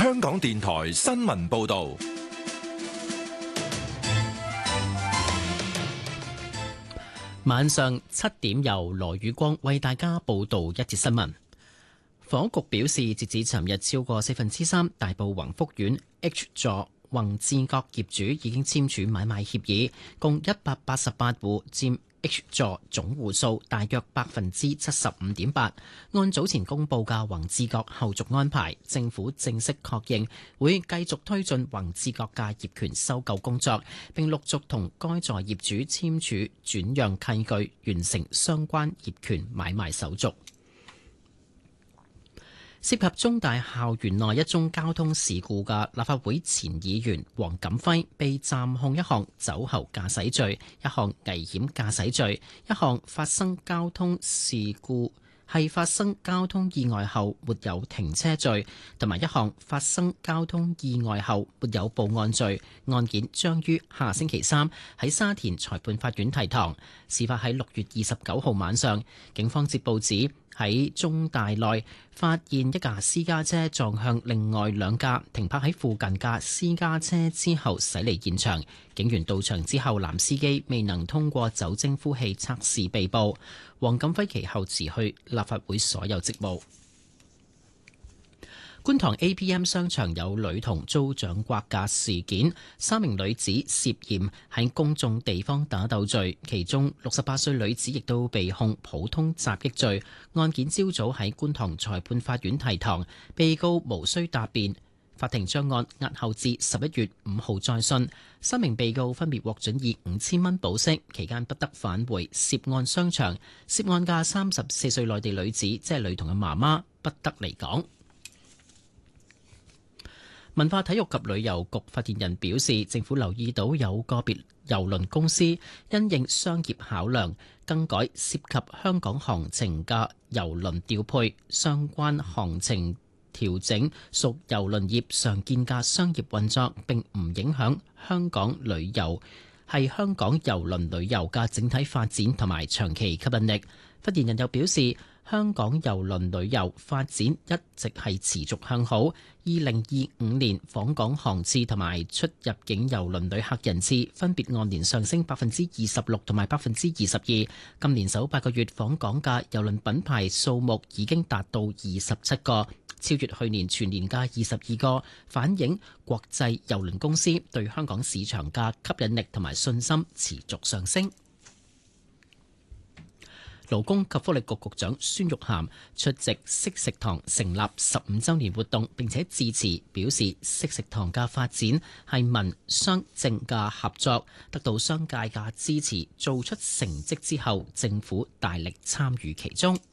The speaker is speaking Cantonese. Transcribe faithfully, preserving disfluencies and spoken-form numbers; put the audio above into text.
香港電台新聞報道。 晚上七點，由羅宇光為大家報道一節新聞。房屋局表示，截至尋日，超過四分之三大埔宏福苑 H 座宏志閣業主已經簽署買賣協議，共一百八十八戶，佔 H 座總戶數大約百分之七十五點八。按早前公布嘅宏志閣後續安排，政府正式確認會繼續推進宏志閣嘅業權收購工作，並陸續同該座業主簽署轉讓契據，完成相關業權買賣手續。涉及中大校園內一宗交通事故嘅立法會前議員黃錦輝被暫控一項酒後駕駛罪、一項危險駕駛罪、一項發生交通事故係發生交通意外後沒有停車罪，同埋一項發生交通意外後沒有報案罪。案件將於下星期三喺沙田裁判法院提堂。事發喺六月二十九號晚上，警方接報指喺中大內發現一架私家車撞向另外兩架停泊喺附近嘅私家車之後駛離現場。警員到場之後，男司機未能通過酒精呼氣測試被捕。黃錦輝其後辭去立法會所有職務。觀塘 A P M 商場有女童遭掌摑嘅事件，三名女子涉嫌喺公眾地方打鬥罪，其中六十八歲女子亦都被控普通襲擊罪。案件朝早喺觀塘裁判法院提堂，被告無需答辯，法庭將案押後至十一月五號再訊。三名被告分別獲准以五千蚊保釋，期間不得返回涉案商場。涉案嘅三十四歲內地女子，即係女童嘅媽媽，不得離港。文化體育及旅遊局發言人表示，政府留意到有個別郵輪公司因應商業考量，更改涉及香港行程嘅郵輪調配，相關行程調整屬郵輪業常見嘅商業運作，並唔影響香港旅遊係香港郵輪旅遊嘅整體發展同埋長期吸引力。發言人又表示，香港郵輪旅遊發展一直係持續向好。二零二五年訪港航次同埋出入境郵輪旅客人次分別按年上升百分之二十六同埋百分之二十二。今年首八個月訪港嘅郵輪品牌數目已經達到二十七個，超越去年全年嘅二十二個，反映國際郵輪公司對香港市場嘅吸引力同埋信心持續上升。勞工及福利局局長孫玉菡出席惜食堂成立十五週年活動，並且致辭表示，惜食堂嘅發展係民商政嘅合作，得到商界嘅支持，做出成績之後，政府大力參與其中。